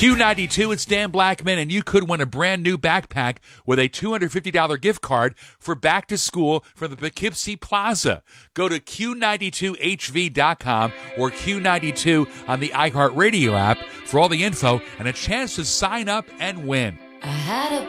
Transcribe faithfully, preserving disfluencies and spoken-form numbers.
Q ninety-two, it's Dan Blackman, and you could win a brand new backpack with a two hundred fifty dollars gift card for back to school from the Poughkeepsie Plaza. Go to Q ninety-two H V dot com or Q ninety-two on the iHeartRadio app for all the info and a chance to sign up and win. I had a